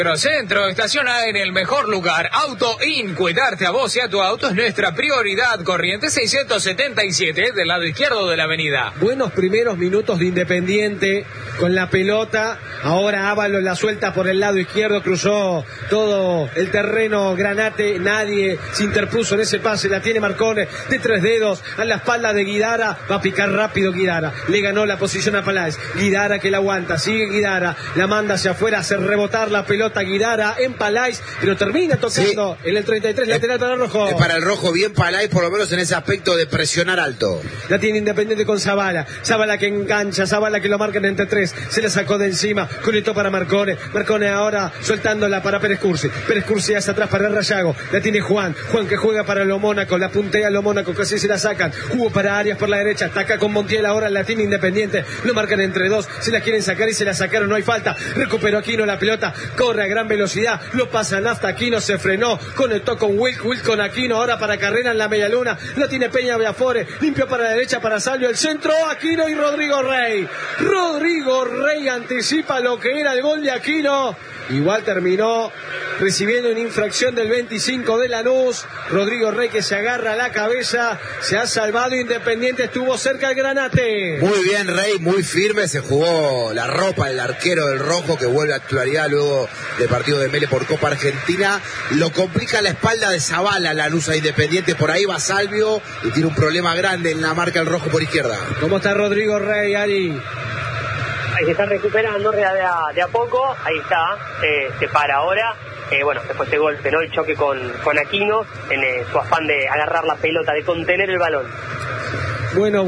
Centro, estaciona en el mejor lugar. Auto In, cuidarte a vos y a tu auto es nuestra prioridad. Corrientes 677, del lado izquierdo de la avenida. Buenos primeros minutos de Independiente con la pelota. Ahora Ábalos la suelta por el lado izquierdo, cruzó todo el terreno Granate. Nadie se interpuso en ese pase. La tiene Marcone de 3 dedos a la espalda de Guidara. Va a picar rápido Guidara. Le ganó la posición a Palais. Guidara que la aguanta. Sigue Guidara. La manda hacia afuera. Hace rebotar la pelota Guidara en Palais, pero termina tocando en el 33, lateral para el rojo. Para el rojo, bien Palais, por lo menos en ese aspecto de presionar alto. La tiene Independiente con Zavala. Zavala que engancha, Zavala que lo marcan entre 3. Se la sacó de encima, conectó para Marcone. Marcone ahora soltándola para Pérez Cursi. Pérez Cursi hacia atrás para Rayago. La tiene Juan. Juan que juega para lo Mónaco. La puntea lo Mónaco, casi se la sacan. Jugó para Arias por la derecha. Ataca con Montiel ahora. La tiene Independiente. Lo marcan entre 2. Se la quieren sacar y se la sacaron. No hay falta. Recuperó Aquino la pelota. Corre a gran velocidad, lo pasa Nafta, Aquino se frenó, conectó con Wilk con Aquino, ahora para Carrera en la media luna, lo tiene Peña Viafore, limpió para la derecha para Salvio, el centro, Aquino y Rodrigo Rey. Rodrigo Rey anticipa lo que era el gol de Aquino. Igual terminó recibiendo una infracción del 25 de Lanús. Rodrigo Rey que se agarra a la cabeza. Se ha salvado Independiente. Estuvo cerca el Granate. Muy bien Rey, muy firme. Se jugó la ropa el arquero del rojo que vuelve a actualidad luego del partido de Mele por Copa Argentina. Lo complica la espalda de Zavala Lanús a Independiente. Por ahí va Salvio y tiene un problema grande en la marca el rojo por izquierda. ¿Cómo está Rodrigo Rey, Ari? Ahí se está recuperando de a poco, ahí está, se para ahora, después de golpe, ¿no? El choque con Aquino, en su afán de agarrar la pelota, de contener el balón. Bueno.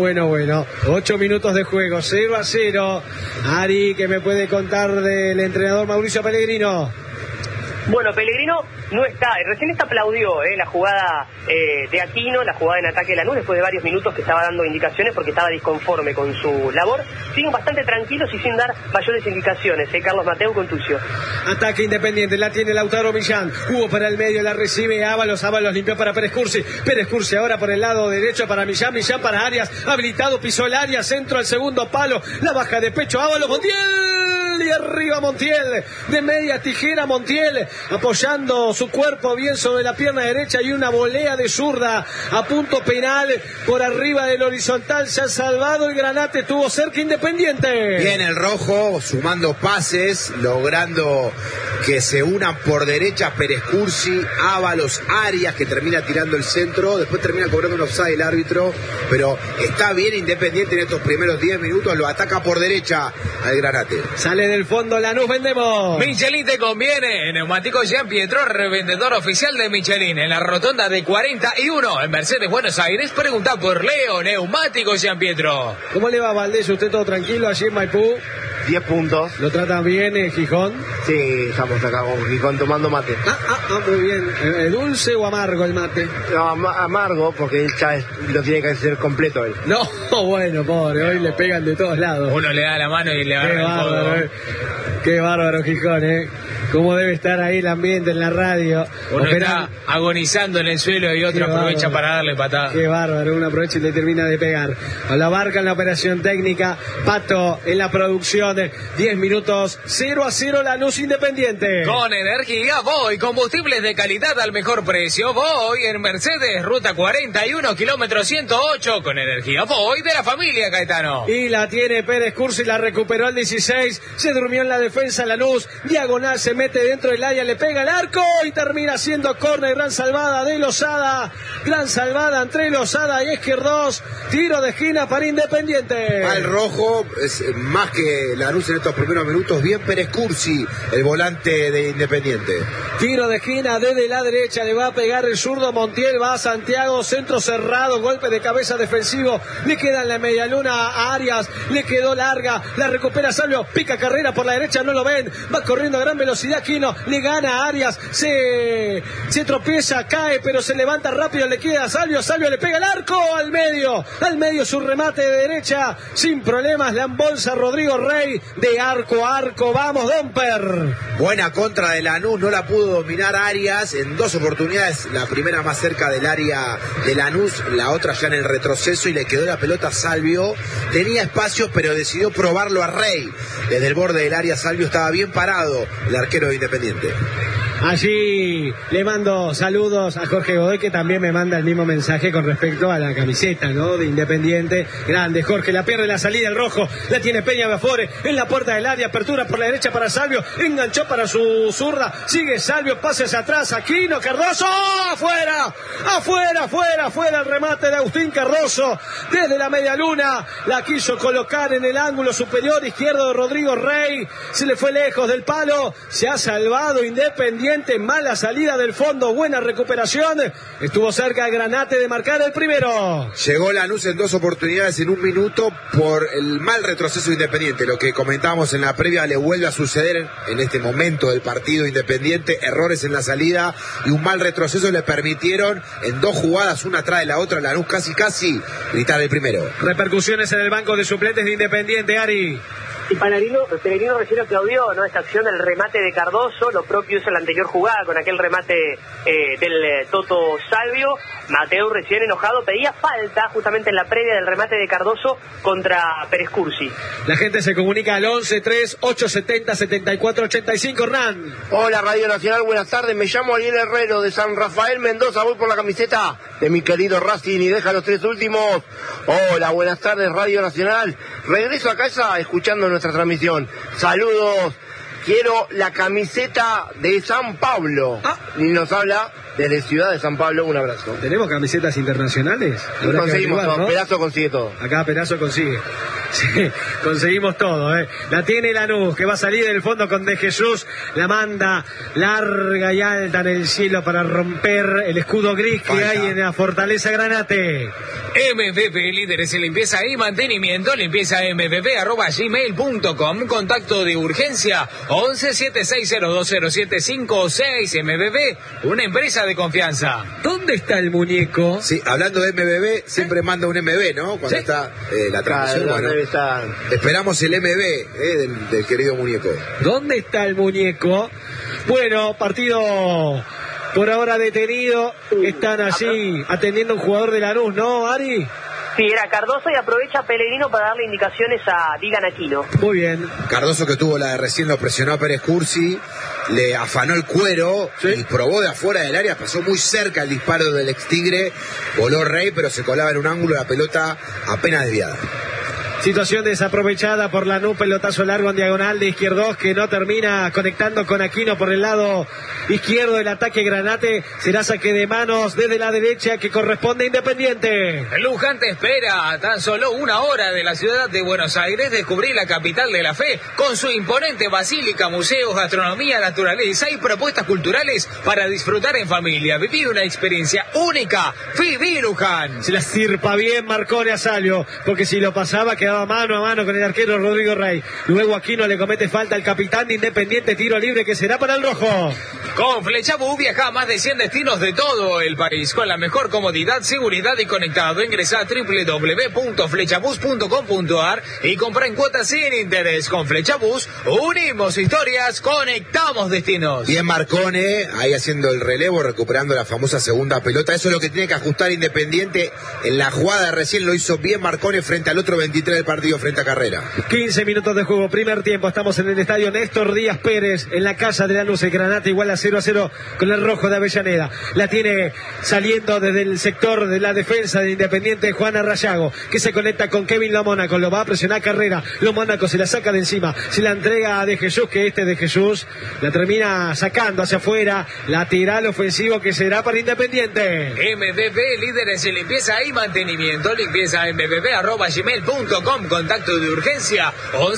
8 minutos de juego, 0-0. Ari, ¿qué me puede contar del entrenador Mauricio Pellegrino? Bueno, Pellegrino no está, recién aplaudió la jugada de Aquino, la jugada en ataque de Lanús, después de varios minutos que estaba dando indicaciones porque estaba disconforme con su labor. Siguen bastante tranquilos y sin dar mayores indicaciones, Carlos Mateo con Tucio. Ataque Independiente, la tiene Lautaro Millán, jugó para el medio, la recibe Ábalos limpió para Pérez Cursi ahora por el lado derecho para Millán para Arias, habilitado, pisó el área, centro al segundo palo, la baja de pecho, Ábalos, Montiel, y arriba Montiel, de media tijera Montiel, apoyando su cuerpo bien sobre la pierna derecha y una volea de zurda a punto penal por arriba del horizontal. Se ha salvado el Granate, estuvo cerca Independiente. Bien el rojo, sumando pases, logrando que se unan por derecha Pérez Cursi, Ábalos, Arias, que termina tirando el centro, después termina cobrando un offside el árbitro, pero está bien Independiente en estos primeros 10 minutos, lo ataca por derecha al Granate. Sale del fondo Lanús, vendemos. Michelin te conviene, Neumáticos Jean Pietro, revendedor oficial de Michelin, en la rotonda de 41, en Mercedes, Buenos Aires. Pregunta por Leo, Neumáticos Jean Pietro. ¿Cómo le va, Valdés? ¿Usted todo tranquilo allí en Maipú? 10 puntos. ¿Lo tratan bien en Gijón? Sí, estamos acá con Gijón tomando mate. Muy bien. ¿Dulce o amargo el mate? No, amargo, porque él ya lo tiene que hacer completo él. No, bueno, pobre, hoy le pegan de todos lados. Uno le da la mano y le agarra el codo. Qué bárbaro Gijón, Cómo debe estar ahí el ambiente en la radio. Uno está agonizando en el suelo y otro aprovecha para darle patada. Qué bárbaro, uno aprovecha y le termina de pegar. A la barca en la operación técnica, Pato en la producción. 10 minutos, 0-0 Lanús Independiente. Con energía Voy, combustibles de calidad al mejor precio. Voy en Mercedes, ruta 41, kilómetro 108. Con energía Voy de la familia Caetano. Y la tiene Pérez Cursi, la recuperó al 16. Se durmió en la defensa Lanús. Diagonal se mete dentro del área, le pega el arco y termina siendo córner. Gran salvada de Lozada. Gran salvada entre Lozada y Izquierdos. Tiro de esquina para Independiente. Al rojo, es más que Lanús en estos primeros minutos. Bien Pérez Cursi, el volante de Independiente. Tiro de esquina desde la derecha, le va a pegar el zurdo Montiel, va a Santiago, centro cerrado, golpe de cabeza defensivo, le queda en la media luna a Arias, le quedó larga, la recupera Salvio, pica Carrera por la derecha, no lo ven, va corriendo a gran velocidad Aquino, le gana a Arias, se tropieza, cae, pero se levanta rápido, le queda a Salvio le pega el arco al medio su remate de derecha, sin problemas, la embolsa Rodrigo Rey, de arco a arco, vamos Domper. Buena contra de Lanús, no la pudo pudo dominar Arias en 2 oportunidades, la primera más cerca del área de Lanús, la otra ya en el retroceso, y le quedó la pelota a Salvio. Tenía espacio, pero decidió probarlo a Rey. Desde el borde del área Salvio estaba bien parado, el arquero de Independiente. Allí le mando saludos a Jorge Godoy, que también me manda el mismo mensaje con respecto a la camiseta, ¿no?, de Independiente. Grande Jorge, la pierde la salida, el rojo, la tiene Peña Bafore en la puerta del área, apertura por la derecha para Salvio, enganchó para su zurda, sigue Salvio, pases atrás, Aquino, Cardoso, afuera, el remate de Agustín Cardoso, desde la media luna, la quiso colocar en el ángulo superior izquierdo de Rodrigo Rey, se le fue lejos del palo, se ha salvado Independiente. Mala salida del fondo, buena recuperación, estuvo cerca el Granate de marcar el primero. Llegó Lanús en 2 oportunidades en 1 minuto por el mal retroceso de Independiente. Lo que comentábamos en la previa le vuelve a suceder en este momento del partido Independiente. Errores en la salida y un mal retroceso le permitieron en 2 jugadas, una atrás de la otra, Lanús casi gritar el primero. Repercusiones en el banco de suplentes de Independiente, Ari. Y Pellegrino recién aplaudió, ¿no?, esta acción del remate de Cardoso. Lo propio hizo la anterior jugada con aquel remate del Toto Salvio. Mateu, recién enojado, pedía falta justamente en la previa del remate de Cardoso contra Pérez Cursi. La gente se comunica al 11-3-870-7485. Hernán. Hola, Radio Nacional, buenas tardes. Me llamo Ariel Herrero de San Rafael, Mendoza. Voy por la camiseta de mi querido Racing y deja los 3 últimos. Hola, buenas tardes, Radio Nacional. Regreso a casa escuchando nuestra transmisión. Saludos. Quiero la camiseta de San Pablo. Y nos habla desde Ciudad de San Pablo. Un abrazo. ¿Tenemos camisetas internacionales? Conseguimos todo, ¿no? Perazo consigue todo. Acá Perazo consigue. Sí, conseguimos todo, ¿eh? La tiene Lanús, que va a salir del fondo con De Jesús. La manda larga y alta en el cielo para romper el escudo gris que hay en la Fortaleza Granate. MVP, líderes en limpieza y mantenimiento, limpiezamvp@gmail.com, contacto de urgencia 11-76020756. MVP, una empresa de confianza. ¿Dónde está el muñeco? Sí, hablando de MVB, siempre manda un MB, ¿no? Cuando está la transmisión, bueno, esperamos el MB del querido muñeco. ¿Dónde está el muñeco? Bueno, partido por ahora detenido. Están allí atendiendo a un jugador de Lanús, ¿no, Ari? Sí, era Cardoso, y aprovecha Pellegrino para darle indicaciones a Digan Aquino. Muy bien. Cardoso, que tuvo la de recién, lo presionó a Pérez Cursi, le afanó el cuero, sí, y probó de afuera del área, pasó muy cerca el disparo del ex Tigre, voló Rey, pero se colaba en un ángulo, la pelota apenas desviada. Situación desaprovechada por Lanús, pelotazo largo en diagonal de Izquierdos, que no termina conectando con Aquino por el lado izquierdo del ataque Granate. Será saque de manos desde la derecha que corresponde a Independiente. Luján te espera a tan solo 1 hora de la ciudad de Buenos Aires. Descubrí la capital de la fe con su imponente basílica, museos, gastronomía, naturaleza y propuestas culturales para disfrutar en familia. Viví una experiencia única. Viví Luján. Se la sirpa bien Marcone a Salvio, porque si lo pasaba quedaba mano a mano con el arquero Rodrigo Rey. Luego Aquino le comete falta al capitán de Independiente, tiro libre que será para el rojo. Con Flechabús viaja a más de 100 destinos de todo el país con la mejor comodidad, seguridad y conectado. Ingresa a www.flechabus.com.ar y compra en cuotas sin interés. Con Flechabús unimos historias, conectamos destinos. Bien Marcone, ahí haciendo el relevo, recuperando la famosa segunda pelota. Eso es lo que tiene que ajustar Independiente. En la jugada recién lo hizo bien Marcone frente al otro 23 del partido, frente a Carrera. 15 minutos de juego, primer tiempo. Estamos en el estadio Néstor Díaz Pérez, en la casa de Lanús. El Granate igual a 0-0 con el rojo de Avellaneda. La tiene saliendo desde el sector de la defensa de Independiente Juan Arrayago, que se conecta con Kevin Lomónaco. Lo va a presionar Carrera. Lomónaco se la saca de encima. Se la entrega a De Jesús, que De Jesús la termina sacando hacia afuera. Lateral ofensivo que será para Independiente. MVP, líderes en limpieza y mantenimiento. limpiezamvp@gmail.com, contacto de urgencia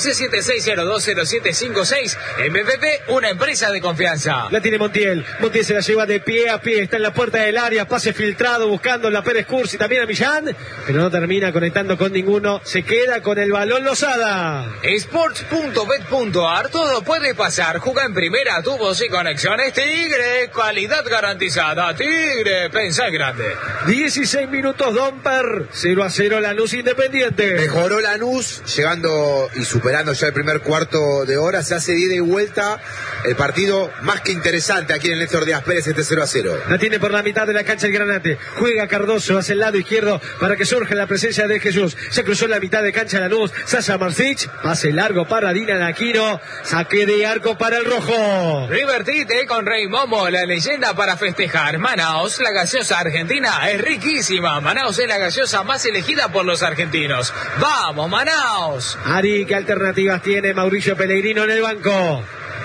11-76020756. MVP, una empresa de confianza. La tiene Montiel. Montiel se la lleva de pie a pie. Está en la puerta del área. Pase filtrado buscando la Pérez Cursi. También a Millán. Pero no termina conectando con ninguno. Se queda con el balón Lozada. Sports.bet.ar. Todo puede pasar. Juega en primera. Tubos y conexiones. Tigre. Calidad garantizada. Tigre. Pensá grande. 16 minutos, Domper. 0-0 Lanús Independiente. Mejoró Lanús, llegando y superando ya el primer cuarto de hora. Se hace de ida y vuelta el partido más que interesante aquí en el Néstor Díaz Pérez, este 0-0. La tiene por la mitad de la cancha el Granate. Juega Cardoso hacia el lado izquierdo para que surja la presencia de Jesús. Se cruzó en la mitad de cancha Lanús. Sasha Marcich. Pase largo para Dina Aquino. Saque de arco para el rojo. Divertite con Rey Momo, la leyenda para festejar. Manaos, la gaseosa argentina, es riquísima. Manaos es la gaseosa más elegida por los argentinos. ¡Vamos, Manaos! Ari, ¿qué alternativas tiene Mauricio Pellegrino en el banco?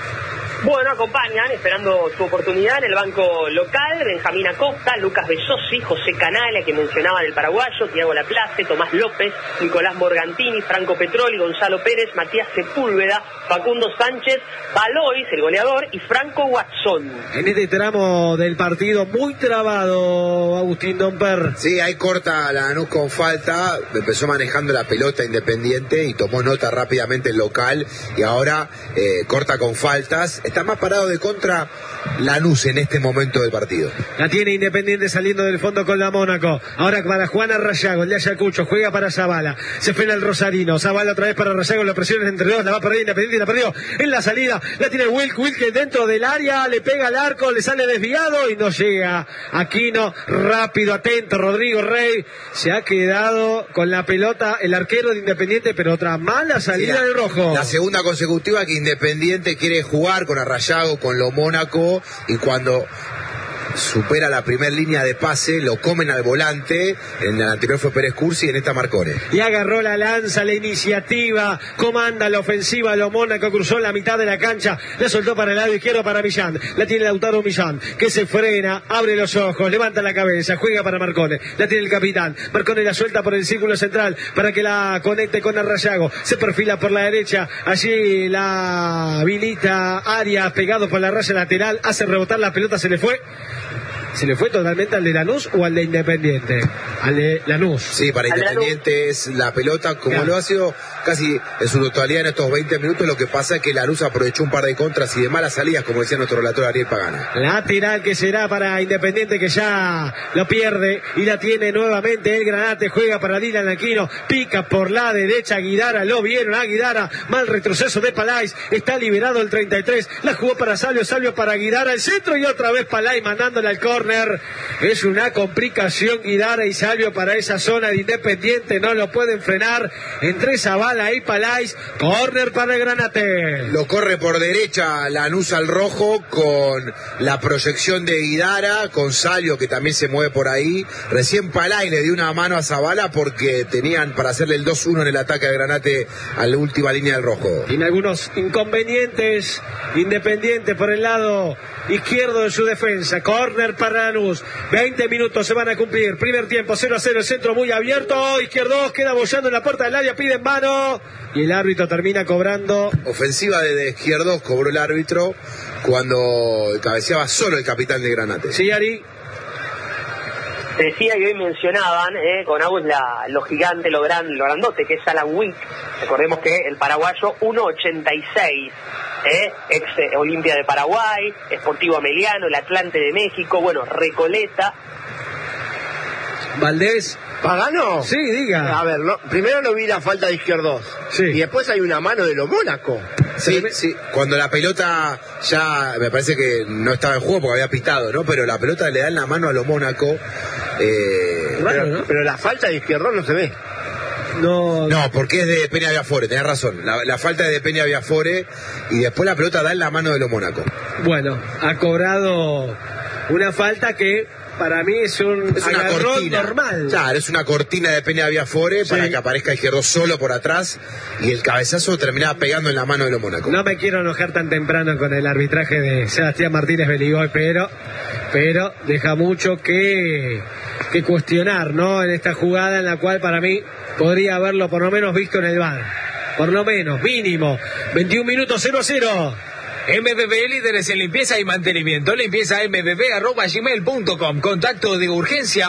Bueno, acompañan, esperando su oportunidad en el banco local, Benjamín Acosta, Lucas Besosi, José Canale, que mencionaban el paraguayo, Tiago Laplace, Tomás López, Nicolás Morgantini, Franco Petroli, Gonzalo Pérez, Matías Sepúlveda, Facundo Sánchez, Valois, el goleador, y Franco Watson. En este tramo del partido muy trabado, Agustín Domper. Sí, ahí corta la Lanús con falta, empezó manejando la pelota Independiente y tomó nota rápidamente el local, y ahora corta con faltas. Está más parado de contra Lanús en este momento del partido. La tiene Independiente saliendo del fondo con la Mónaco. Ahora para Juan Arrayago, el de Ayacucho, juega para Zavala. Se frena el Rosarino. Zavala otra vez para Arrayago, la presión entre dos, la va a perder Independiente, la perdió en la salida. La tiene Wilke dentro del área, le pega al arco, le sale desviado y no llega. Aquino, rápido, atento, Rodrigo Rey. Se ha quedado con la pelota el arquero de Independiente, pero otra mala salida del rojo. La segunda consecutiva que Independiente quiere jugar con Arrayago, con lo Mónaco, y cuando supera la primera línea de pase, lo comen al volante. En el anterior fue Pérez Cursi, en esta Marcone. Y agarró la lanza, la iniciativa, comanda la ofensiva, lo Mónaco cruzó la mitad de la cancha, la soltó para el lado izquierdo para Millán, la tiene Lautaro Millán, que se frena, abre los ojos, levanta la cabeza, juega para Marcone, la tiene el capitán, Marcone la suelta por el círculo central para que la conecte con Arrayago, se perfila por la derecha, allí la habilita Arias, pegado por la raya lateral, hace rebotar la pelota, se le fue totalmente al de Lanús o al de Independiente. Al de Lanús. Sí, para Independiente es la pelota, como lo ha sido casi en su totalidad en estos 20 minutos. Lo que pasa es que Lanús aprovechó un par de contras y de malas salidas, como decía nuestro relator Ariel Pagana. Lateral que será para Independiente, que ya lo pierde y la tiene nuevamente el Granate. Juega para Dylan Aquino, pica por la derecha Guidara, lo vieron a Guidara, mal retroceso de Palais, está liberado el 33, la jugó para Salvio para Guidara, el centro y otra vez Palais mandándole al córner. Es una complicación Guidara y Salvio para esa zona de Independiente, no lo pueden frenar entre Zavala y Palais. Córner para el Granate. Lo corre por derecha Lanús al rojo con la proyección de Guidara, con Salvio que también se mueve por ahí. Recién Palais le dio una mano a Zavala porque tenían para hacerle el 2-1 en el ataque de Granate a la última línea del rojo. Tiene algunos inconvenientes Independiente por el lado izquierdo de su defensa. Córner para Lanús. 20 minutos se van a cumplir. Primer tiempo 0-0, el centro muy abierto. Izquierdo queda bollando en la puerta del área, pide en mano. Y el árbitro termina cobrando. Ofensiva de Izquierdos, cobró el árbitro cuando cabeceaba solo el capitán de Granate. Sí, Ari. Decía que hoy mencionaban con Agus lo gigante, lo grandote que es Alan Wick. Recordemos que el paraguayo 1.86, ex Olimpia de Paraguay, Sportivo Ameliano, el Atlante de México, bueno, Recoleta. Valdés. ¿Pagano? Sí, diga. A ver, primero no vi la falta de Izquierdos. Sí. Y después hay una mano de lo Mónaco. Sí, sí. Cuando la pelota ya, me parece que no estaba en juego porque había pitado, ¿no? Pero la pelota le da en la mano a lo Mónaco. Pero la falta de Izquierdos no se ve. No, porque es de Peña Viafore, tenés razón. La falta es de Peña Viafore y después la pelota da en la mano de lo Mónaco. Bueno, ha cobrado una falta que para mí es una cortina normal. Claro, es una cortina de Peña Viafore para que aparezca Izquierdo solo por atrás y el cabezazo terminaba pegando en la mano de lo Mónaco. No me quiero enojar tan temprano con el arbitraje de Sebastián Martínez Beligoy, pero deja mucho que cuestionar, ¿no? En esta jugada en la cual para mí podría haberlo por lo menos visto en el VAR. Por lo menos, mínimo. 21 minutos 0-0. MBB, líderes en limpieza y mantenimiento. Limpieza mbb@gmail.com. Contacto de urgencia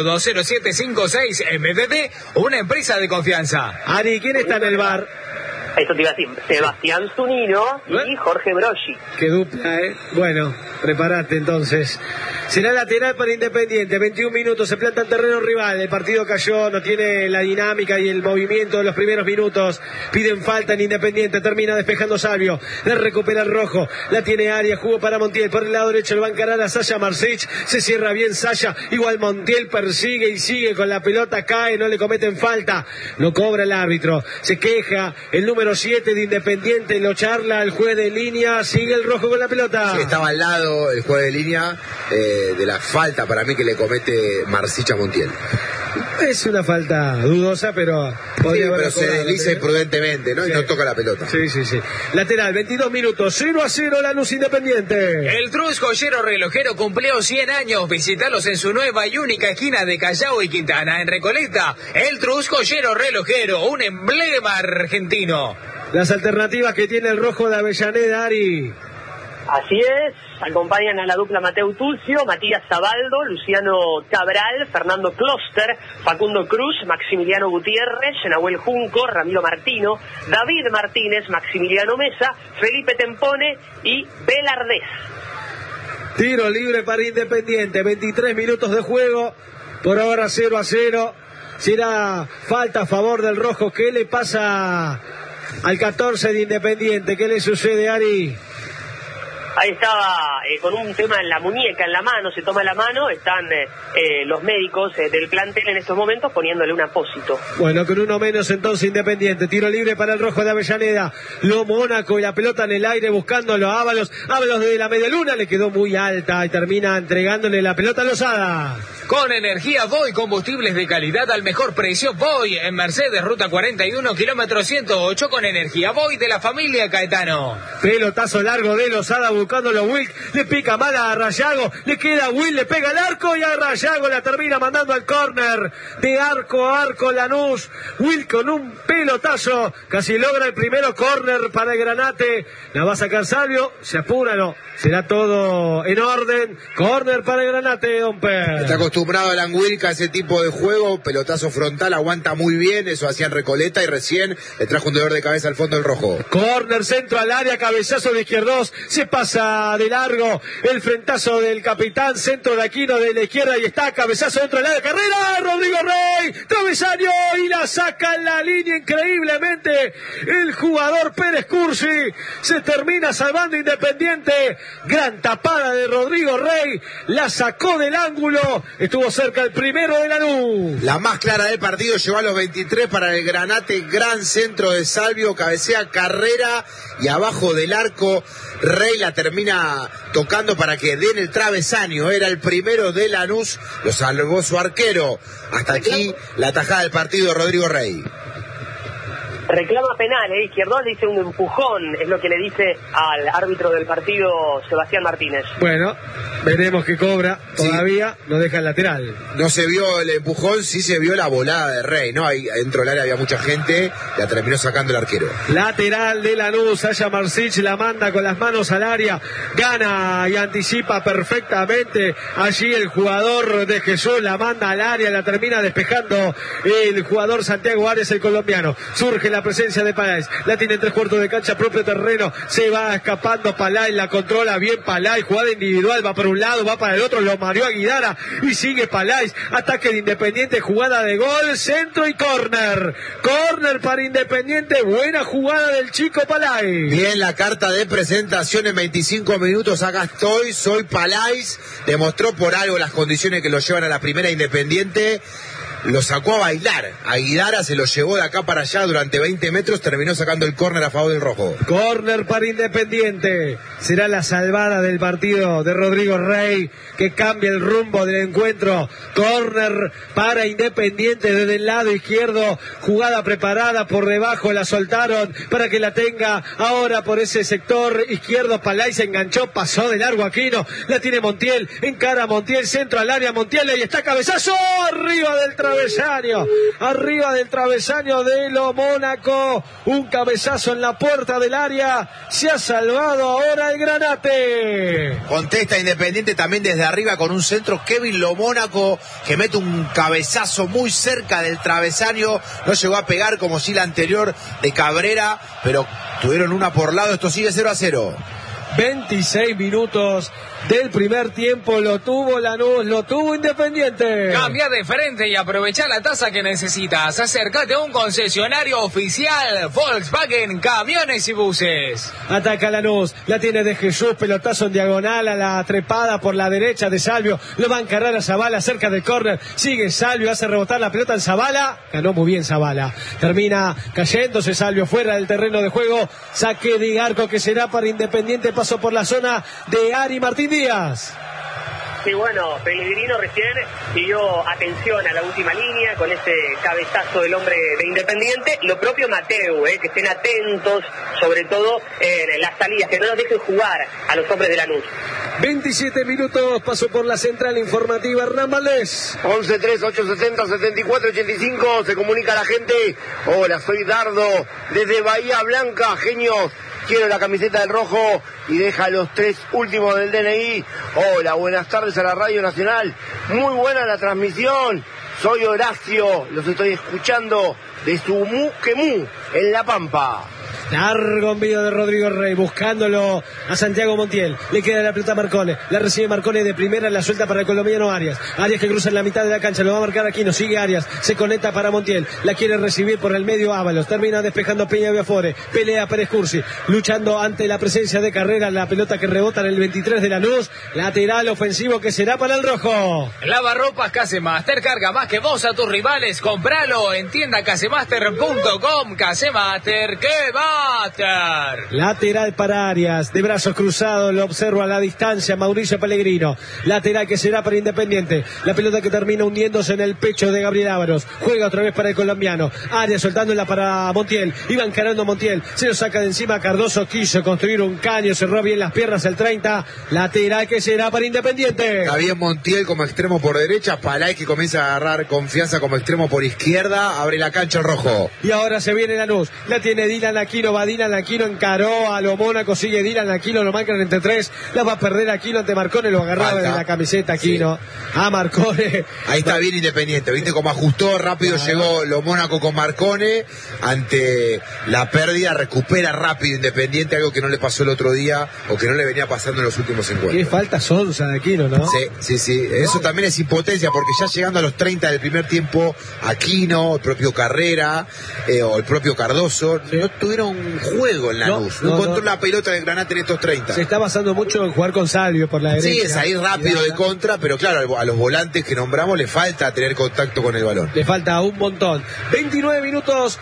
1176020756. MBB, una empresa de confianza. Ari, ¿quién está en el bar? Eso te iba a decir, Sebastián Zunino y Jorge Broggi. Qué dupla, ¿eh? Bueno, prepárate entonces. Será lateral para Independiente, 21 minutos, se planta en terreno rival, el partido cayó, no tiene la dinámica y el movimiento de los primeros minutos, piden falta en Independiente, termina despejando Salvio, la recupera el rojo, la tiene Arias, jugó para Montiel, por el lado derecho lo va a encarar a Sasha Marsic, se cierra bien Sasha, igual Montiel persigue y sigue con la pelota, cae, no le cometen falta, no cobra el árbitro, se queja el número 7 de Independiente, lo charla el juez de línea, sigue el rojo con la pelota. Sí, estaba al lado el juez de línea de la falta para mí que le comete Marsic a Montiel. Es una falta dudosa, pero podría haber se desliza imprudentemente, ¿no? Sí. Y no toca la pelota. Sí. Lateral, 22 minutos, 0-0 Lanús Independiente. El Trus Joyero Relojero cumplió 100 años. Visitarlos en su nueva y única esquina de Callao y Quintana, en Recoleta. El Trus Joyero Relojero, un emblema argentino. Las alternativas que tiene el rojo de Avellaneda, Ari. Así es, acompañan a la dupla Mateo Tulcio, Matías Zabaldo, Luciano Cabral, Fernando Kloster, Facundo Cruz, Maximiliano Gutiérrez, Nahuel Junco, Ramiro Martino, David Martínez, Maximiliano Mesa, Felipe Tempone y Belardés. Tiro libre para Independiente, 23 minutos de juego, por ahora 0-0. Será falta a favor del rojo. ¿Qué le pasa al 14 de Independiente? ¿Qué le sucede, Ari? Ahí estaba con un tema en la muñeca, en la mano, se toma la mano, están los médicos del plantel en estos momentos poniéndole un apósito. Bueno, con uno menos entonces Independiente, tiro libre para el rojo de Avellaneda, lo Mónaco y la pelota en el aire buscándolo a Ábalos de la medialuna, le quedó muy alta y termina entregándole la pelota a Lozada. Con energía Voy, combustibles de calidad al mejor precio. Voy en Mercedes, ruta 41, kilómetro 108, con energía Voy de la familia Caetano. Pelotazo largo de Lozada buscándolo Wilk, le pica mal a Rayago, le queda Will, le pega al arco y a Rayago la termina mandando al córner. De arco a arco Lanús, Will con un pelotazo, casi logra el primero, córner para el Granate, la va a sacar Salvio, se apura, no. Será todo en orden. Córner para el Granate, Don Per. Está acostumbrado el Anguilca a ese tipo de juego. Pelotazo frontal, aguanta muy bien. Eso hacía en Recoleta y recién le trajo un dolor de cabeza al fondo del rojo. Córner, centro al área, cabezazo de izquierdos. Se pasa de largo el frentazo del capitán. Centro de Aquino de la izquierda y está. Cabezazo dentro del área. Carrera, Rodrigo Rey. Travesaño y la saca en la línea increíblemente. El jugador Pérez Cursi se termina salvando Independiente. Gran tapada de Rodrigo Rey, la sacó del ángulo, estuvo cerca el primero de Lanús. La más clara del partido, llegó a los 23 para el Granate, gran centro de Salvio, cabecea Carrera y abajo del arco Rey la termina tocando para que den el travesaño, era el primero de Lanús, lo salvó su arquero. Hasta aquí la tajada del partido de Rodrigo Rey. Reclama penal, Izquierdos le dice un empujón, es lo que le dice al árbitro del partido, Sebastián Martínez. Bueno, veremos qué cobra, todavía no deja el lateral. No se vio el empujón, sí se vio la volada de Rey, ¿no? Ahí dentro del área había mucha gente, la terminó sacando el arquero. Lateral de Lanús, Sasha Marsic la manda con las manos al área, gana y anticipa perfectamente allí el jugador de Jesús, la manda al área, la termina despejando el jugador Santiago Arias, el colombiano. Surge la presencia de Paláez, la tiene en 3/4 de cancha, propio terreno, se va escapando Paláez, la controla bien Paláez, jugada individual, va por un lado, va para el otro, lo mareó a Guidara y sigue Paláez, ataque de Independiente, jugada de gol, centro y córner para Independiente, buena jugada del chico Paláez. Bien la carta de presentación en 25 minutos, acá estoy, soy Paláez, demostró por algo las condiciones que lo llevan a la primera Independiente. Lo sacó a bailar, a Guidara se lo llevó de acá para allá durante 20 metros, terminó sacando el córner a favor del rojo. Córner para Independiente, será la salvada del partido de Rodrigo Rey, que cambia el rumbo del encuentro. Córner para Independiente desde el lado izquierdo, jugada preparada por debajo, la soltaron para que la tenga ahora por ese sector izquierdo. Paláez se enganchó, pasó de largo Aquino, la tiene Montiel, encara Montiel, centro al área, Montiel, ahí está, cabezazo arriba del travesaño. Arriba del travesaño de Lo Mónaco. Un cabezazo en la puerta del área. Se ha salvado ahora el Granate. Contesta Independiente también desde arriba con un centro. Kevin Lo Mónaco que mete un cabezazo muy cerca del travesaño. No llegó a pegar como si la anterior de Cabrera, pero tuvieron una por lado. Esto sigue 0-0. 26 minutos del primer tiempo, lo tuvo Lanús, lo tuvo Independiente. Cambia de frente y aprovecha la tasa que necesitas. Acércate a un concesionario oficial Volkswagen Camiones y Buses. Ataca Lanús, la tiene de Jesús, pelotazo en diagonal a la trepada por la derecha de Salvio. Lo va a encargar a Zabala cerca del córner. Sigue Salvio, hace rebotar la pelota en Zabala. Ganó muy bien Zabala. Termina cayéndose Salvio fuera del terreno de juego. Saque de arco que será para Independiente. Paso por la zona de Ari Martín Díaz. Sí, bueno, Pellegrino recién pidió atención a la última línea con ese cabezazo del hombre de Independiente. Lo propio Mateu, que estén atentos, sobre todo en las salidas, que no nos dejen jugar a los hombres de Lanús. 27 minutos, paso por la central informativa Hernán Valdés. 11-3-870-7485, se comunica la gente. Hola, soy Dardo, desde Bahía Blanca, genios. Quiero la camiseta del rojo y deja los 3 últimos del DNI. Hola, buenas tardes a la Radio Nacional. Muy buena la transmisión. Soy Horacio, los estoy escuchando de Sumuquemú, en La Pampa. Largo envío de Rodrigo Rey, buscándolo a Santiago Montiel. Le queda la pelota a Marcone. La recibe Marcone de primera, la suelta para el colombiano Arias. Arias que cruza en la mitad de la cancha, lo va a marcar Aquino. Sigue Arias, se conecta para Montiel. La quiere recibir por el medio Ábalos. Termina despejando Peña Biafore. Pelea Pérez Cursi, luchando ante la presencia de Carrera. La pelota que rebota en el 23 de Lanús. Lateral ofensivo que será para el rojo. Lavarropas Casemaster, carga más que vos a tus rivales. Compralo en tiendacasemaster.com. Casemaster, ¿qué va? Lateral para Arias, de brazos cruzados, lo observa a la distancia Mauricio Pellegrino. Lateral que será para Independiente. La pelota que termina hundiéndose en el pecho de Gabriel Ávaros. Juega otra vez para el colombiano. Arias soltándola para Montiel. Iba encarando Montiel. Se lo saca de encima Cardoso. Quiso construir un caño. Cerró bien las piernas el 30. Lateral que será para Independiente. Está bien Montiel como extremo por derecha. Palay que comienza a agarrar confianza como extremo por izquierda. Abre la cancha el rojo. Y ahora se viene Lanús. La tiene Dylan Aquino. Va Dylan Aquino, encaró a Lo Mónaco. Sigue Dylan Aquino. Lo marcan entre 3. La va a perder Aquino ante Marcone. Lo agarraba de la camiseta Aquino. Sí. A Marcone. Ahí está bien Independiente. Viste cómo ajustó. Rápido llegó Lo Mónaco con Marcone. Ante la pérdida recupera rápido Independiente. Algo que no le pasó el otro día o que no le venía pasando en los últimos encuentros. Qué falta sonsa de Aquino, ¿no? Sí. Eso también es impotencia porque ya llegando a los 30 del primer tiempo, Aquino, el propio Carrera o el propio Cardoso no tuvieron juego en Lanús. No encontró la pelota del Granate en estos 30. Se está basando mucho en jugar con Salvio por la derecha. Sí, es ahí rápido de contra, pero claro, a los volantes que nombramos le falta tener contacto con el balón. Le falta un montón. 29 minutos,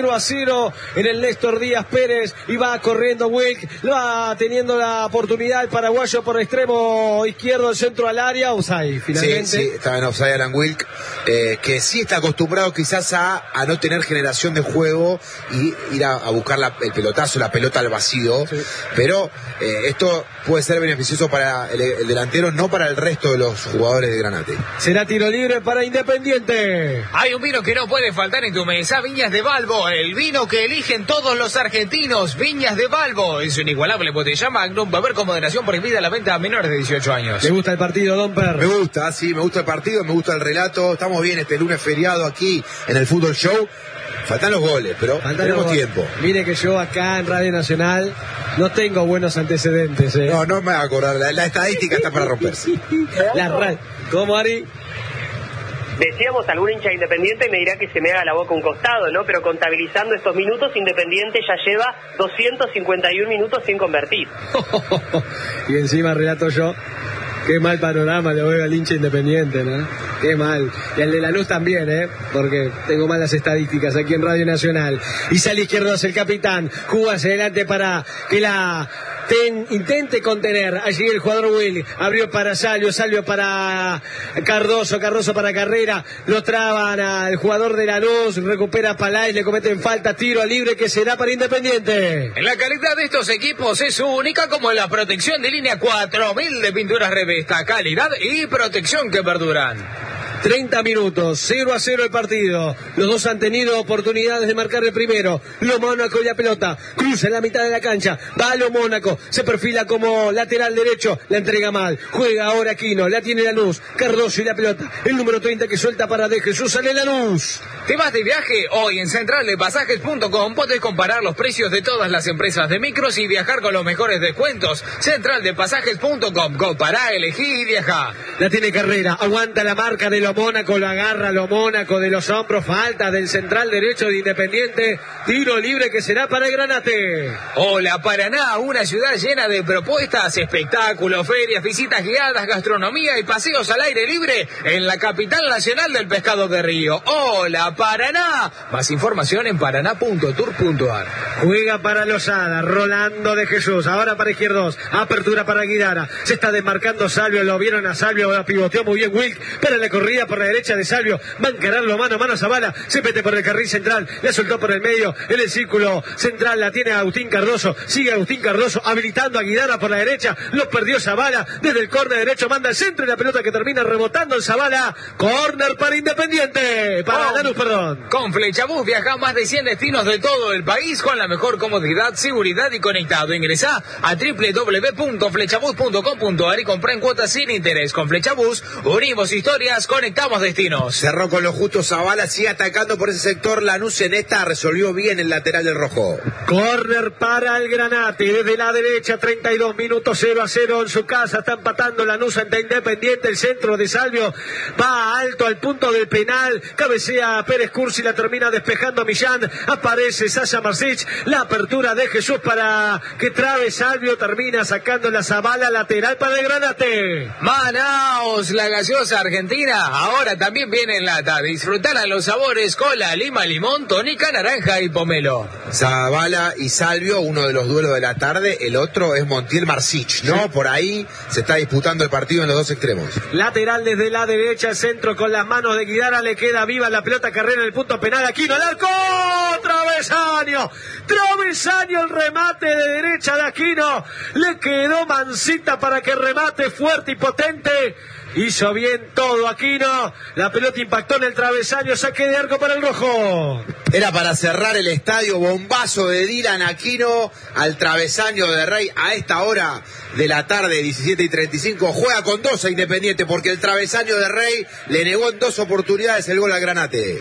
0-0 en el Néstor Díaz Pérez. Y va corriendo Wilk. Lo va teniendo la oportunidad el paraguayo por extremo izquierdo, el centro al área. Offside, finalmente. Sí, estaba en offside Alan Wilk, que sí está acostumbrado quizás a no tener generación de juego y ir a buscar el pelotazo, la pelota al vacío, pero esto puede ser beneficioso para el delantero, no para el resto de los jugadores de Granate. Será tiro libre para Independiente. Hay un vino que no puede faltar en tu mesa, Viñas de Balbo, el vino que eligen todos los argentinos. Viñas de Balbo es un inigualable botella Magnum, beber con moderación, prohibida la venta a menores de 18 años. ¿Le gusta el partido, Don Per? Me gusta, sí, me gusta el partido, me gusta el relato. Estamos bien este lunes feriado aquí en el Fútbol Show. Faltan los goles, pero tenemos tiempo. Mire que yo acá en Radio Nacional no tengo buenos antecedentes. No me voy a acordar. La estadística está para romperse. ¿Cómo, Ari? Decíamos, algún hincha Independiente me dirá que se me haga la boca un costado, ¿no? Pero contabilizando estos minutos, Independiente ya lleva 251 minutos sin convertir. Y encima relato yo. Qué mal panorama le veo al hincha Independiente, ¿no? Qué mal. Y al de Lanús también, porque tengo malas estadísticas aquí en Radio Nacional. Y sale izquierdo hacia el capitán. Juga hacia adelante para que la intente contener. Allí el jugador Will. Abrió para Salvio para Cardoso para Carrera. Lo traban al jugador de Lanús. Recupera Palay, le cometen falta. Tiro libre que será para Independiente. La calidad de estos equipos es única, como la protección de línea 4000 de pinturas Revesta. Calidad y protección que perduran. 30 minutos, 0-0 el partido. Los dos han tenido oportunidades de marcar el primero. Lo Mónaco y la pelota. Cruza en la mitad de la cancha. Va Lo Mónaco. Se perfila como lateral derecho. La entrega mal. Juega ahora Aquino. La tiene Lanús. Cardoso y la pelota. El número 30 que suelta para De Jesús. Sale Lanús. ¿Te vas de viaje? Hoy en centraldepasajes.com podés comparar los precios de todas las empresas de micros y viajar con los mejores descuentos. Centraldepasajes.com. Compará, elegí y viajá. La tiene Carrera. Aguanta la marca de Lo Mónaco. Lo agarra Lo Mónaco de los hombros. Falta del central derecho de Independiente. Tiro libre que será para el Granate. Hola Paraná, una ciudad llena de propuestas, espectáculos, ferias, visitas guiadas, gastronomía y paseos al aire libre en la capital nacional del pescado de río. Hola Paraná. Más información en paraná.tour.ar. Juega para Lozada, Rolando De Jesús, ahora para Izquierdos, apertura para Guidara, se está desmarcando Salvio, lo vieron a Salvio, la pivoteó muy bien Wilk, para la corrida por la derecha de Salvio, va a encararlo mano a mano a Zavala, se mete por el carril central, la soltó por el medio, en el círculo central la tiene Agustín Cardoso, sigue Agustín Cardoso habilitando a Guidara por la derecha, lo perdió Zavala, desde el córner derecho manda al centro y la pelota que termina rebotando en Zavala, córner para Independiente, para Lanús, perdón. Con Flechabús viaja a más de 100 destinos de todo el país con la mejor comodidad, seguridad y conectado. Ingresá a www.flechabús.com.ar y comprá en cuotas sin interés. Con Flechabús unimos historias, conectamos destinos. Cerró con lo justo Zavala, sigue atacando por ese sector. Lanús en esta resolvió bien el lateral del rojo. Córner para el Granate, desde la derecha, 32 minutos, 0-0 en su casa, está empatando Lanús ante Independiente, el centro de Salvio va alto al punto del penal, cabecea Pérez Cursi, la termina despejando Millán, aparece Sasha Marsic, la apertura de Jesús para que trabe Salvio, termina sacando la Zavala, lateral para el Granate. Manaos, la gaseosa argentina, ahora también viene en lata. Disfrutala los sabores cola, lima, limón, tónica, naranja y pomelo. Zavala y Salvio, uno de los duelos de la tarde, el otro es Montiel Marsic, ¿no? Sí. Por ahí se está disputando el partido en los dos extremos. Lateral desde la derecha, centro con las manos de Guidara, le queda viva la pelota, Carrera en el punto penal, Aquino al arco, travesaño, el remate de derecha de Aquino, le quedó Mancita para que remate fuerte y potente. Hizo bien todo Aquino, la pelota impactó en el travesaño, saque de arco para el rojo. Era para cerrar el estadio, bombazo de Dylan Aquino al travesaño de Rey a esta hora de la tarde, 17:35. Juega con 2 a Independiente porque el travesaño de Rey le negó en 2 oportunidades el gol al Granate.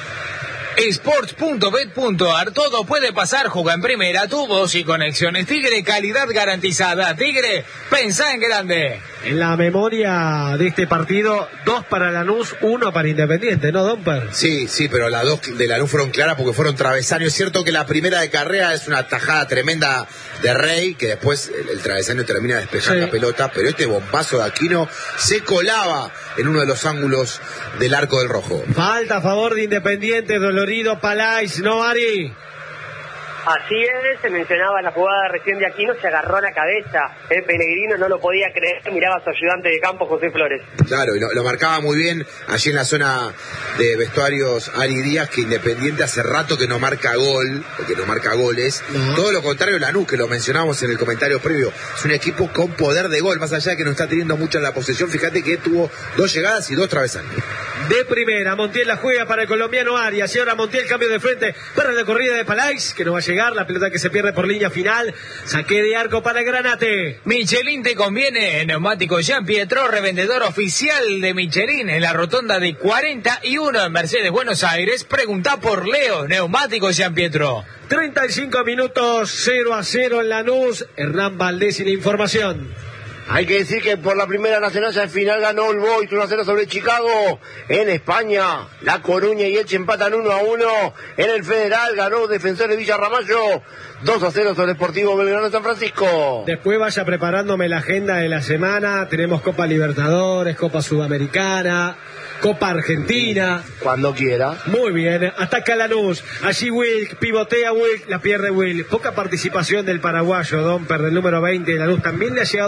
Sports.bet.ar, todo puede pasar, juega en primera, tu voz y conexiones. Tigre, calidad garantizada. Tigre, pensá en grande. En la memoria de este partido, 2 para Lanús, 1 para Independiente, ¿no, Domper? Sí, pero las 2 de Lanús fueron claras porque fueron travesaños. Es cierto que la primera de Carrera es una tajada tremenda de Rey, que después el travesaño termina despejando la pelota, pero este bombazo de Aquino se colaba en uno de los ángulos del arco del rojo. Falta a favor de Independiente, dolorido Palais, ¿no, Ari? Así es, se mencionaba la jugada recién de Aquino, se agarró a la cabeza, Pellegrino no lo podía creer, miraba a su ayudante de campo, José Flores. Claro, y lo marcaba muy bien allí en la zona de vestuarios Ari Díaz, que Independiente hace rato que no marca gol, que no marca goles. Todo lo contrario Lanús, que lo mencionamos en el comentario previo, es un equipo con poder de gol, más allá de que no está teniendo mucha la posesión. Fíjate que tuvo 2 llegadas y 2 travesaños. De primera, Montiel la juega para el colombiano Arias, y ahora Montiel cambio de frente para la corrida de Palais, que no va a llegar, la pelota que se pierde por línea final, saque de arco para el Granate. Michelin te conviene, neumático Jean Pietro, revendedor oficial de Michelin en la rotonda de 41 en Mercedes, Buenos Aires. Pregunta por Leo, neumático Jean Pietro. 35 minutos, 0-0 en Lanús. Hernán Valdés y la información. Hay que decir que por la primera nacional al final ganó el Boys 1-0 sobre Chicago. En España, La Coruña y Elche empatan 1-1. En el Federal ganó Defensores Villarramayo 2-0 sobre Sportivo Belgrano de San Francisco. Después vaya preparándome la agenda de la semana. Tenemos Copa Libertadores, Copa Sudamericana, Copa Argentina. Cuando quiera. Muy bien, ataca Lanús. Allí Wilk, pivotea Wilk, la pierde Wilk. Poca participación del paraguayo, Domper, del número 20 de Lanús. También le ha llegado poco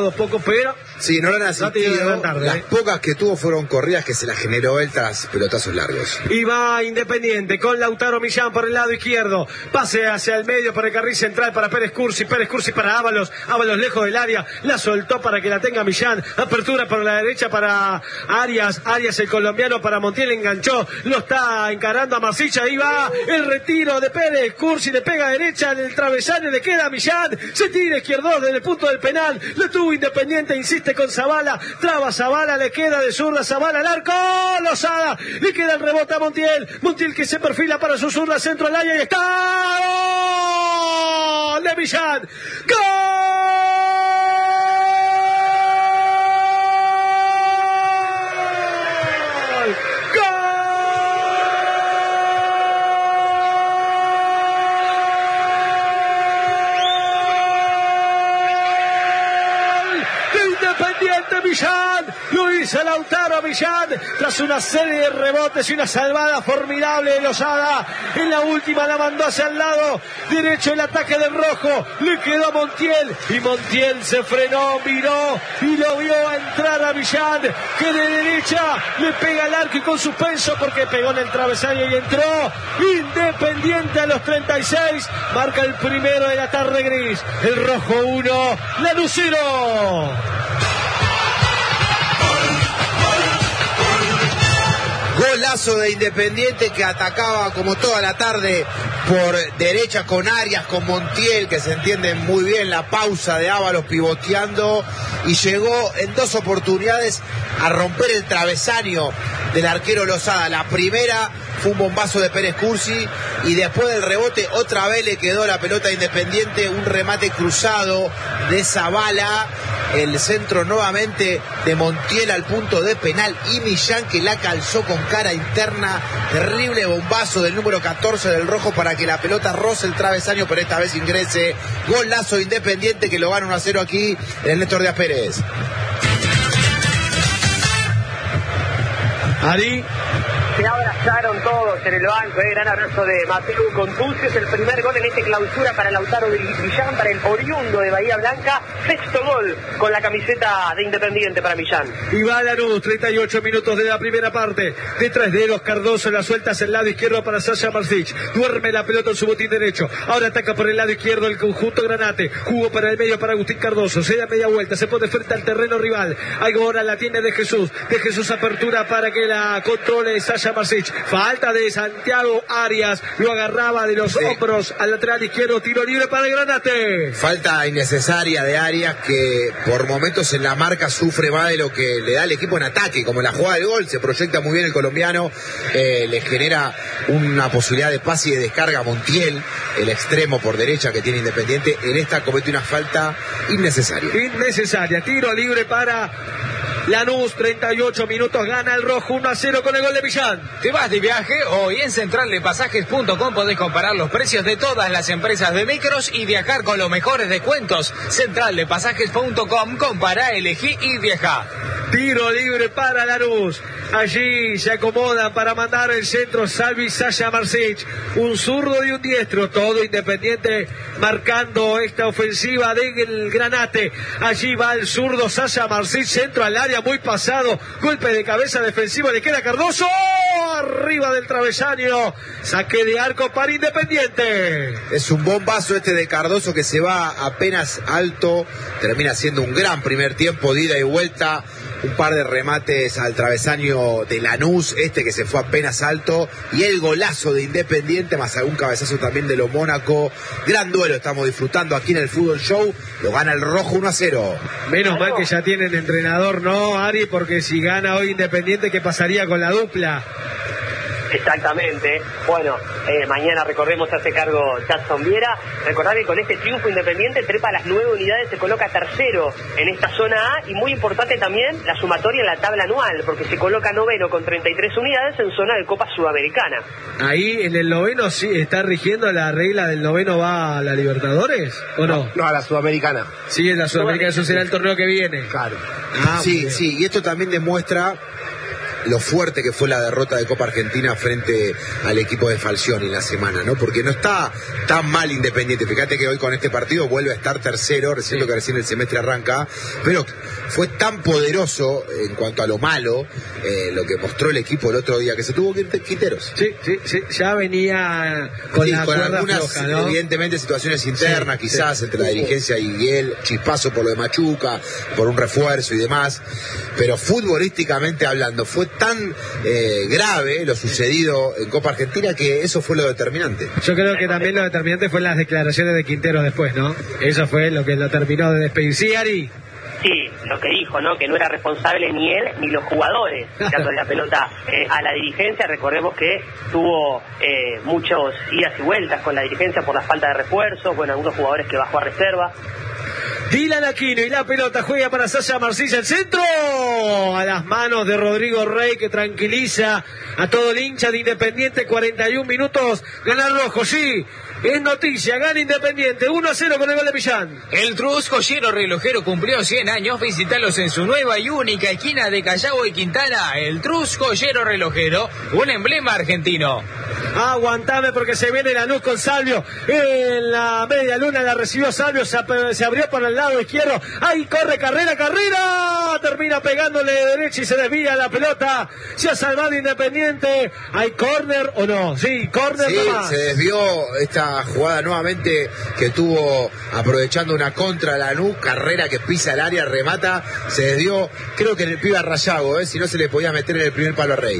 pero sí, no lo han asistido. Tarde, las pocas que tuvo fueron corridas que se las generó él tras pelotazos largos. Y va Independiente con Lautaro Millán por el lado izquierdo. Pase hacia el medio para el carril central para Pérez Cursi para Ábalos. Ábalos lejos del área. La soltó para que la tenga Millán. Apertura por la derecha para Arias. Arias el colombiano para Montiel. Enganchó. Lo está encarando a Marsicha. Ahí va el retiro de Pérez Cursi. Le pega a derecha en el travesaño. Le queda a Millán. Se tira izquierdo desde el punto del penal. Lo tuvo Independiente. Insiste con Zavala. Traba Zavala. Le queda de zurda Zavala al arco. Lozada. Le queda el rebote a Montiel. Montiel que se perfila para su zurda. Centro al área y está. ¡Gol de Millán! ¡Gol! Millán, lo hizo Lautaro Millán tras una serie de rebotes y una salvada formidable de Lozada. En la última la mandó hacia el lado derecho el ataque del rojo, le quedó a Montiel y Montiel se frenó, miró y lo vio entrar a Millán, que de derecha le pega al arco y con suspenso porque pegó en el travesaño y entró. Independiente a los 36 marca el primero de la tarde gris. El rojo 1, Lanús 0. Golazo de Independiente que atacaba como toda la tarde por derecha con Arias, con Montiel, que se entiende muy bien la pausa de Ábalos pivoteando, y llegó en dos oportunidades a romper el travesaño del arquero Lozada. La primera fue un bombazo de Pérez Cursi y después del rebote otra vez le quedó la pelota a Independiente, un remate cruzado de Zavala, el centro nuevamente de Montiel al punto de penal y Millán que la calzó con cara interna. Terrible bombazo del número 14 del rojo para que la pelota roce el travesaño, pero esta vez ingrese. Golazo Independiente que lo gana 1-0 aquí en el Néstor Díaz Pérez. Ari. Se abrazaron todos en el banco, gran abrazo de Mateo Contucio, es el primer gol en esta clausura para Lautaro de Millán, para el oriundo de Bahía Blanca, sexto gol con la camiseta de Independiente para Millán. Y va Lanús, 38 minutos de la primera parte, detrás de los Cardoso, la suelta hacia el lado izquierdo para Sasha Marsic, duerme la pelota en su botín derecho, ahora ataca por el lado izquierdo el conjunto Granate, jugó para el medio para Agustín Cardoso, se da media vuelta, se pone frente al terreno rival, ahora la tiene de Jesús apertura para que la controle Sasha Marsic, falta de Santiago Arias, lo agarraba de los hombros al lateral izquierdo, tiro libre para el Granate. Falta innecesaria de Arias que por momentos en la marca sufre más de lo que le da el equipo en ataque, como en la jugada del gol, se proyecta muy bien el colombiano, le genera una posibilidad de pase y de descarga a Montiel, el extremo por derecha que tiene Independiente, en esta comete una falta innecesaria. Tiro libre para Lanús, 38 minutos, gana el rojo 1-0 con el gol de Millán. ¿Te vas de viaje? Hoy en centraldepasajes.com podés comparar los precios de todas las empresas de micros y viajar con los mejores descuentos. Centraldepasajes.com, compará, elegí y viajá. Tiro libre para Lanús. Allí se acomodan para mandar el centro Salvi Sasha Marsic. Un zurdo y un diestro. Todo Independiente marcando esta ofensiva del Granate. Allí va el zurdo Sasha Marsic. Centro al área muy pasado. Golpe de cabeza defensivo. Le queda Cardoso. Arriba del travesaño. Saque de arco para Independiente. Es un bombazo este de Cardoso que se va apenas alto. Termina siendo un gran primer tiempo de ida y vuelta. Un par de remates al travesaño de Lanús, este que se fue apenas alto, y el golazo de Independiente, más algún cabezazo también de lo Mónaco. Gran duelo estamos disfrutando aquí en el Fútbol Show, lo gana el rojo 1-0. Menos mal que ya tienen entrenador, ¿no, Ari? Porque si gana hoy Independiente, ¿qué pasaría con la dupla? Exactamente. Bueno, mañana recordemos hace cargo Jackson Viera. Recordad que con este triunfo Independiente trepa las 9 unidades, se coloca tercero en esta zona A, y muy importante también la sumatoria en la tabla anual, porque se coloca noveno con 33 unidades en zona de Copa Sudamericana. Ahí en el noveno sí está rigiendo la regla del noveno, va a la Libertadores, ¿o no? No, a la Sudamericana. Sí, en la Sudamericana, eso será el torneo que viene. Claro. Sí, y esto también demuestra lo fuerte que fue la derrota de Copa Argentina frente al equipo de Falcioni en la semana, ¿no? Porque no está tan mal Independiente. Fíjate que hoy con este partido vuelve a estar tercero, recién que recién el semestre arranca, pero fue tan poderoso en cuanto a lo malo, lo que mostró el equipo el otro día, que se tuvo que ir Quinteros. Sí, ya venía con algunas floja, ¿no? Evidentemente situaciones internas, quizás entre la dirigencia y él, chispazo por lo de Machuca, por un refuerzo y demás, pero futbolísticamente hablando fue tan grave lo sucedido en Copa Argentina que eso fue lo determinante. Yo creo que también lo determinante fue las declaraciones de Quintero después, ¿no? Eso fue lo que lo terminó de despedir. Sí, Ari. Sí, lo que dijo, ¿no? Que no era responsable ni él ni los jugadores dándole la pelota a la dirigencia. Recordemos que tuvo muchos idas y vueltas con la dirigencia por la falta de refuerzos, bueno, algunos jugadores que bajó a reserva. Dylan Aquino y la pelota juega para Sasha Marcilla, el centro a las manos de Rodrigo Rey, que tranquiliza a todo el hincha de Independiente. 41 minutos, ganar rojo, sí. Es noticia, gana Independiente 1-0 con el gol de Millán. El Trus Joyero Relojero cumplió 100 años. Visítalos en su nueva y única esquina de Callao y Quintana. El Trus Joyero Relojero, un emblema argentino. Aguantame porque se viene Lanús con Salvio. En la media luna la recibió Salvio, se abrió por el lado izquierdo. Ahí corre, carrera. Termina pegándole de derecha y se desvía la pelota. Se ha salvado Independiente. ¿Hay córner o no? Sí, córner. Sí, nomás. se desvió esta jugada nuevamente que tuvo aprovechando una contra Lanús, carrera que pisa el área, remata, se desvió, creo que en el pibe a Rayago, si no se le podía meter en el primer palo a Rey.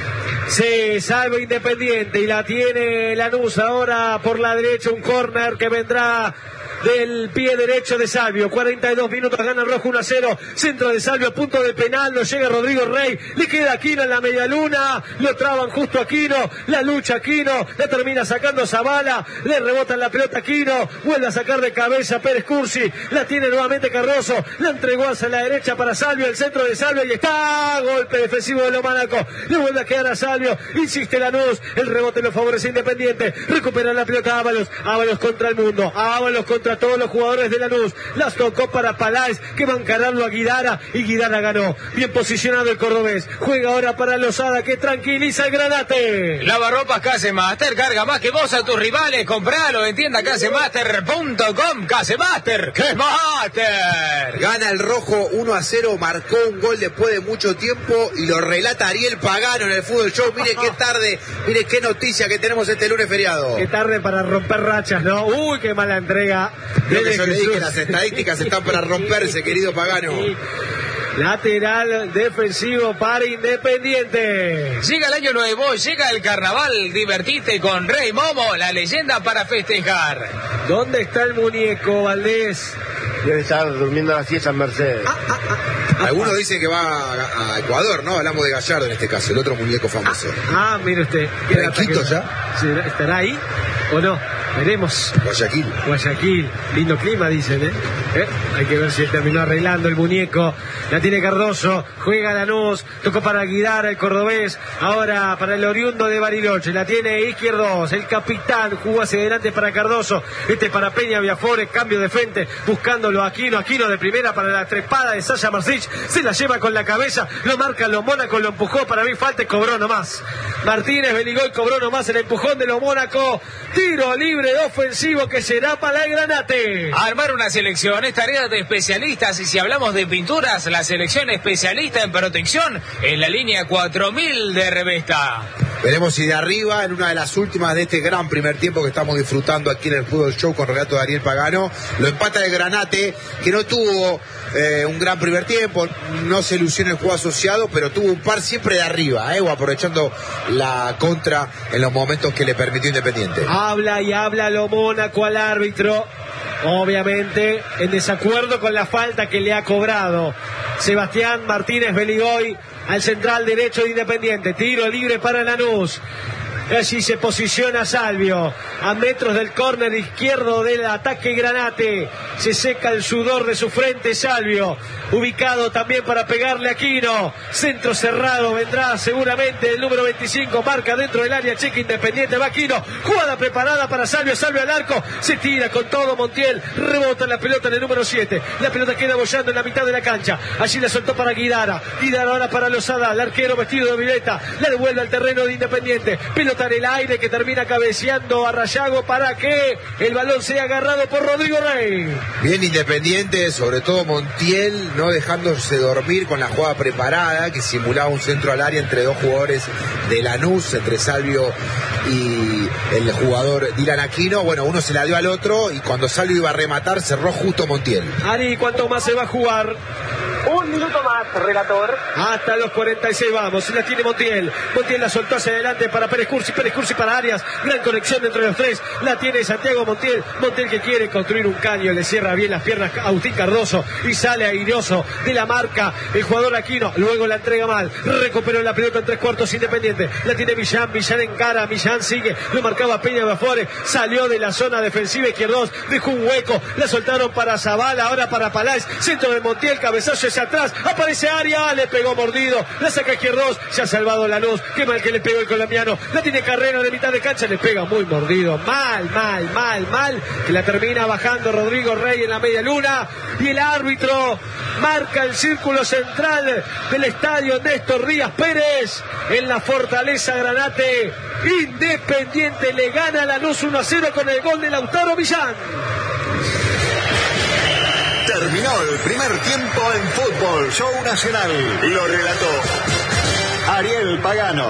Se salva Independiente y la tiene Lanús ahora por la derecha, un córner que vendrá del pie derecho de Salvio. 42 minutos, gana el rojo 1-0. Centro de Salvio, punto del penal, no llega Rodrigo Rey, le queda Aquino en la media luna, lo traban justo Aquino, la lucha Aquino, la termina sacando Zavala, le rebota la pelota Aquino, vuelve a sacar de cabeza Pérez Cursi, la tiene nuevamente Cardoso, la entregó hacia la derecha para Salvio, el centro de Salvio y está, golpe defensivo de Lomanaco, le vuelve a quedar a Salvio, insiste Lanús, el rebote lo favorece Independiente, recupera la pelota Ábalos contra el mundo, Ábalos contra todos los jugadores de Lanús, las tocó para Paláez, que va a encararlo a Guidara, y Guidara ganó, bien posicionado el cordobés, juega ahora para Lozada, que tranquiliza el Granate. Lavarropas Casemaster, carga más que vos a tus rivales, compralo en tienda casemaster.com. Casemaster, Casemaster. Gana el rojo 1-0, marcó un gol después de mucho tiempo y lo relata Ariel Pagano en el Fútbol Show. Mire qué tarde, mire qué noticia que tenemos este lunes feriado. Qué tarde para romper rachas, ¿no? Uy, qué mala entrega. Lo que yo le dije, las estadísticas están para romperse, querido Pagano. Lateral defensivo para Independiente. Llega el año nuevo, llega el carnaval, divertite con Rey Momo, la leyenda para festejar. ¿Dónde está el muñeco, Valdés? Debe estar durmiendo a la siesta en Mercedes. Algunos dicen que va a Ecuador, ¿no? Hablamos de Gallardo en este caso, el otro muñeco famoso. Mire usted. ¿En Quito ya? ¿Estará ahí o no? Veremos. Guayaquil, lindo clima dicen, hay que ver si terminó arreglando el muñeco. La tiene Cardoso, juega Lanús, tocó para Guidara el cordobés, ahora para el oriundo de Bariloche, la tiene Izquierdos, el capitán, jugó hacia adelante para Cardoso, para Peña Viafores, cambio de frente, buscándolo Aquino de primera para la trepada de Sasha Marcich, se la lleva con la cabeza, lo marca los Mónaco, lo empujó, para mí falta y cobró nomás. Martínez Beligoy cobró nomás el empujón de los Mónaco, tiro libre de ofensivo que será para el Granate. Armar una selección es tarea de especialistas, y si hablamos de pinturas, la selección especialista en protección en la línea 4000 de Revesta. Veremos si de arriba, en una de las últimas de este gran primer tiempo que estamos disfrutando aquí en el Fútbol Show con relato de Ariel Pagano, lo empata el Granate, que no tuvo un gran primer tiempo, no se ilusiona el juego asociado, pero tuvo un par siempre de arriba, aprovechando la contra en los momentos que le permitió Independiente. Habla lo Mónaco al árbitro, obviamente en desacuerdo con la falta que le ha cobrado Sebastián Martínez Beligoy al central derecho de Independiente. Tiro libre para Lanús. Allí se posiciona Salvio, a metros del córner izquierdo del ataque Granate. Se seca el sudor de su frente Salvio, ubicado también para pegarle a Aquino. Centro cerrado, vendrá seguramente el número 25, marca dentro del área, cheque Independiente, va Aquino. Jugada preparada para Salvio, Salvio al arco, se tira con todo Montiel, rebota la pelota en el número 7. La pelota queda bollando en la mitad de la cancha. Allí la soltó para Guidara. Guidara ahora para Lozada, el arquero vestido de violeta. La devuelve al terreno de Independiente. Pelota en el aire que termina cabeceando a Rayago para que el balón sea agarrado por Rodrigo Rey. Bien Independiente, sobre todo Montiel, no dejándose dormir con la jugada preparada, que simulaba un centro al área entre dos jugadores de Lanús, entre Salvio y el jugador Dylan Aquino. Bueno, uno se la dio al otro y cuando Salvio iba a rematar cerró justo Montiel. Ari, ¿cuánto más se va a jugar? Un minuto más, relator. Hasta los 46 vamos. La tiene Montiel. Montiel la soltó hacia adelante para Pérez Cursi. Pérez Cursi para Arias. Gran conexión entre los tres. La tiene Santiago Montiel. Montiel que quiere construir un caño. Le cierra bien las piernas a Agustín Cardoso. Y sale airoso de la marca el jugador Aquino. Luego la entrega mal. Recuperó la pelota en 3/4 Independiente. La tiene Millán. Millán encara. Millán sigue. Lo marcaba Peña Bafore. Salió de la zona defensiva izquierdos. Dejó un hueco. La soltaron para Zavala. Ahora para Paláez. Centro de Montiel. Cabezazo hacia atrás, aparece Arias, le pegó mordido, la saca izquierdos, se ha salvado Lanús, qué mal que le pegó el colombiano, la tiene Carrera de mitad de cancha, le pega muy mordido, mal, que la termina bajando Rodrigo Rey en la media luna, y el árbitro marca el círculo central del estadio Néstor Díaz Pérez, en la Fortaleza Granate. Independiente le gana a Lanús 1-0 con el gol de Lautaro Millán. Terminó el primer tiempo en Fútbol Show Nacional. Lo relató Ariel Pagano.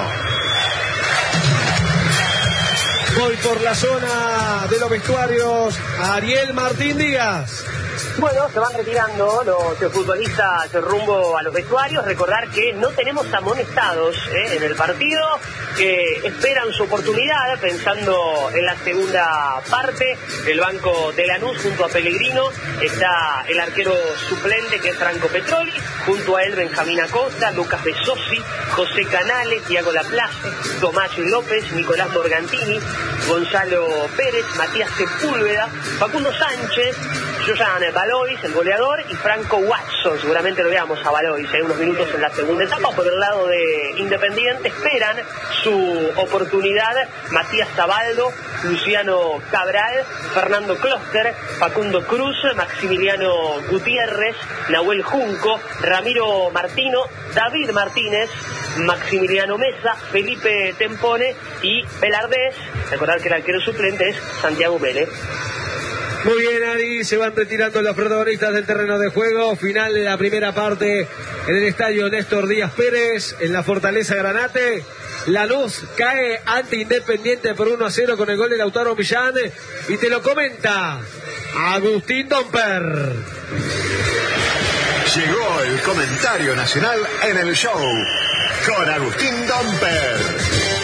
Voy por la zona de los vestuarios, Ariel Martín Díaz. Bueno, se van retirando los futbolistas rumbo a los vestuarios. Recordar que no tenemos amonestados en el partido, que esperan su oportunidad pensando en la segunda parte. El banco de Lanús junto a Pellegrino está el arquero suplente que es Franco Petroli, junto a él Benjamín Acosta, Lucas Besosi, José Canales, Thiago Laplace, Tomás López, Nicolás Morgantini, Gonzalo Pérez, Matías Sepúlveda, Facundo Sánchez, Johan Valois, el goleador, y Franco Watson. Seguramente lo veamos a Valois unos minutos en la segunda etapa. Por el lado de Independiente esperan su oportunidad Matías Zabaldo, Luciano Cabral, Fernando Closter, Facundo Cruz, Maximiliano Gutiérrez, Nahuel Junco, Ramiro Martino, David Martínez, Maximiliano Mesa, Felipe Tempone y Velardés. Recordar que el arquero suplente es Santiago Vélez. Muy bien, Ari, se van retirando los protagonistas del terreno de juego. Final de la primera parte en el estadio Néstor Díaz Pérez, en la Fortaleza Granate. Lanús cae ante Independiente por 1-0 con el gol de Lautaro Millán. Y te lo comenta Agustín Domper. Llegó el comentario nacional en el show con Agustín Domper.